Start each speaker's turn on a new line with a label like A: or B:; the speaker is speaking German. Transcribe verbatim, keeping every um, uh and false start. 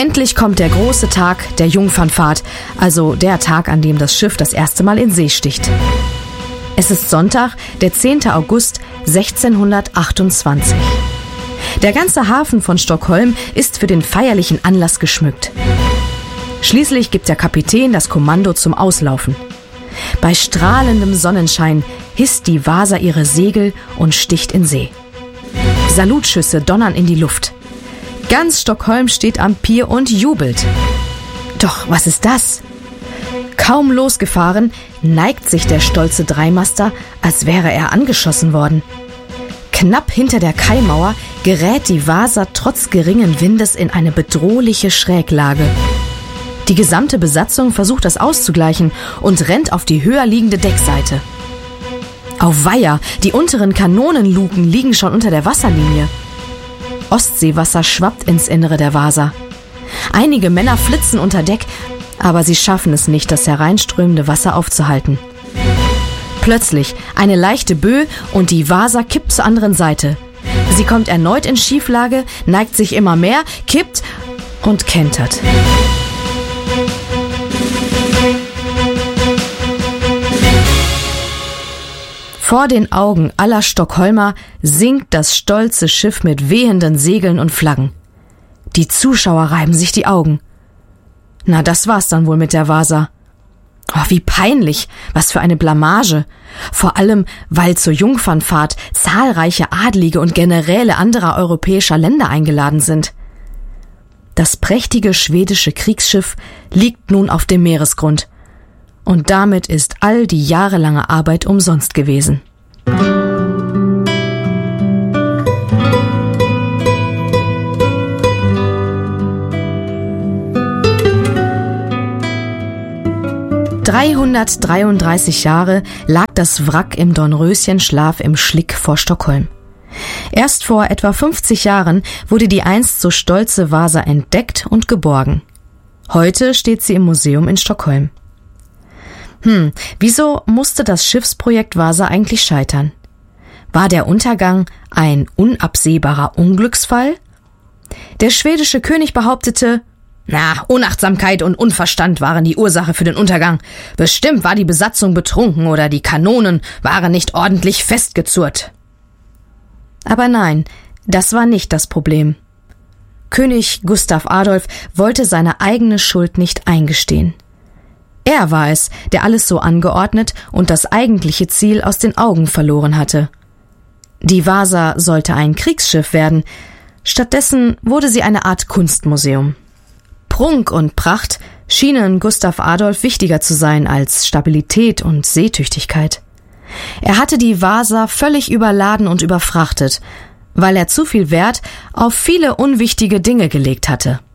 A: Endlich kommt der große Tag der Jungfernfahrt, also der Tag, an dem das Schiff das erste Mal in See sticht. Es ist Sonntag, der zehnte August sechzehnhundertachtundzwanzig. Der ganze Hafen von Stockholm ist für den feierlichen Anlass geschmückt. Schließlich gibt der Kapitän das Kommando zum Auslaufen. Bei strahlendem Sonnenschein hisst die Vasa ihre Segel und sticht in See. Salutschüsse donnern in die Luft. Ganz Stockholm steht am Pier und jubelt. Doch was ist das? Kaum losgefahren, neigt sich der stolze Dreimaster, als wäre er angeschossen worden. Knapp hinter der Kaimauer gerät die Vasa trotz geringen Windes in eine bedrohliche Schräglage. Die gesamte Besatzung versucht das auszugleichen und rennt auf die höher liegende Deckseite. Auweia, die unteren Kanonenluken liegen schon unter der Wasserlinie. Ostseewasser schwappt ins Innere der Vasa. Einige Männer flitzen unter Deck, aber sie schaffen es nicht, das hereinströmende Wasser aufzuhalten. Plötzlich eine leichte Böe und die Vasa kippt zur anderen Seite. Sie kommt erneut in Schieflage, neigt sich immer mehr, kippt und kentert. Vor den Augen aller Stockholmer sinkt das stolze Schiff mit wehenden Segeln und Flaggen. Die Zuschauer reiben sich die Augen. Na, das war's dann wohl mit der Vasa. Oh, wie peinlich, was für eine Blamage. Vor allem, weil zur Jungfernfahrt zahlreiche Adlige und Generäle anderer europäischer Länder eingeladen sind. Das prächtige schwedische Kriegsschiff liegt nun auf dem Meeresgrund. Und damit ist all die jahrelange Arbeit umsonst gewesen. dreihundertdreiunddreißig Jahre lag das Wrack im Dornröschenschlaf im Schlick vor Stockholm. Erst vor etwa fünfzig Jahren wurde die einst so stolze Vasa entdeckt und geborgen. Heute steht sie im Museum in Stockholm. Hm, wieso musste das Schiffsprojekt Vasa eigentlich scheitern? War der Untergang ein unabsehbarer Unglücksfall? Der schwedische König behauptete, na, Unachtsamkeit und Unverstand waren die Ursache für den Untergang. Bestimmt war die Besatzung betrunken oder die Kanonen waren nicht ordentlich festgezurrt. Aber nein, das war nicht das Problem. König Gustav Adolf wollte seine eigene Schuld nicht eingestehen. Er war es, der alles so angeordnet und das eigentliche Ziel aus den Augen verloren hatte. Die Vasa sollte ein Kriegsschiff werden, stattdessen wurde sie eine Art Kunstmuseum. Prunk und Pracht schienen Gustav Adolf wichtiger zu sein als Stabilität und Seetüchtigkeit. Er hatte die Vasa völlig überladen und überfrachtet, weil er zu viel Wert auf viele unwichtige Dinge gelegt hatte.